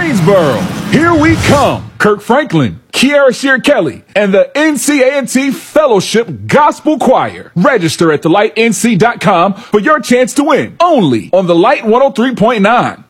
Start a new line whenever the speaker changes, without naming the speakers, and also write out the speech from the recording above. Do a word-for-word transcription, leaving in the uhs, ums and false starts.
Greensboro, here we come. Kirk Franklin, Kiara Shear Kelly, and the N C A N T Fellowship Gospel Choir. Register at the light n c dot com for your chance to win. Only on the Light one oh three point nine.